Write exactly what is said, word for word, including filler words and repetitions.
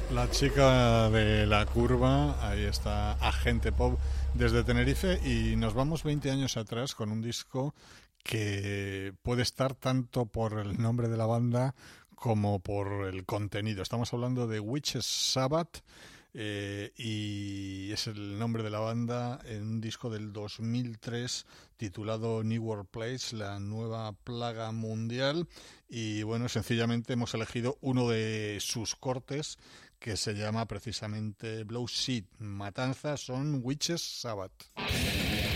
La chica de la curva, ahí está Agente Pop desde Tenerife y nos vamos veinte años atrás con un disco que puede estar tanto por el nombre de la banda como por el contenido. Estamos hablando de Witches Sabbath eh, y es el nombre de la banda en un disco del dos mil tres titulado New World Place, la nueva plaga mundial. Y bueno, sencillamente hemos elegido uno de sus cortes que se llama precisamente Blow Seed, Matanza, son Witches Sabbath.